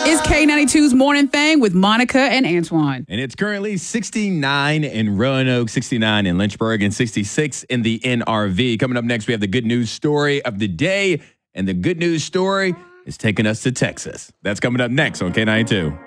It's K92's Morning Thing with Monica and Antoine. And it's currently 69 in Roanoke, 69 in Lynchburg, and 66 in the NRV. Coming up next, we have the good news story of the day. And the good news story is taking us to Texas. That's coming up next on K92.